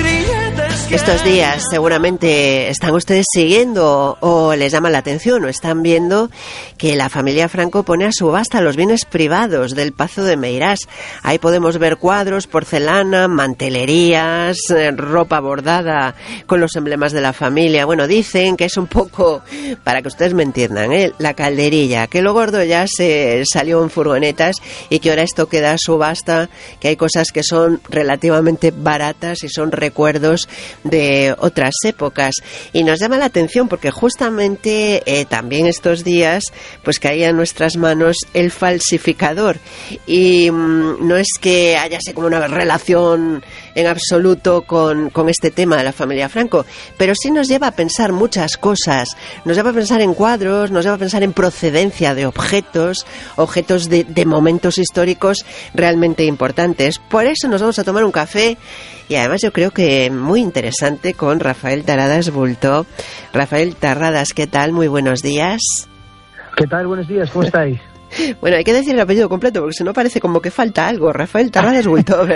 Estos días seguramente están ustedes siguiendo o les llama la atención o están viendo que la familia Franco pone a subasta los bienes privados del Pazo de Meirás. Ahí podemos ver cuadros, porcelana, mantelerías, ropa bordada con los emblemas de la familia. Bueno, dicen que es un poco, para que ustedes me entiendan, la calderilla, que lo gordo ya se salió en furgonetas y que ahora esto queda a subasta, que hay cosas que son relativamente baratas y son recuerdos de otras épocas, y nos llama la atención porque justamente también estos días pues caía en nuestras manos el falsificador, y no es que haya como una relación en absoluto con este tema de la familia Franco, pero sí nos lleva a pensar muchas cosas, nos lleva a pensar en cuadros, nos lleva a pensar en procedencia de objetos de momentos históricos realmente importantes. Por eso nos vamos a tomar un café, y además yo creo que muy interesante, con Rafael Terradas Bultó. Rafael Terradas, ¿qué tal? Muy buenos días. ¿Qué tal? Buenos días, ¿cómo estáis? Bueno, hay que decir el apellido completo porque si no parece como que falta algo. Rafael Terradas Bultó.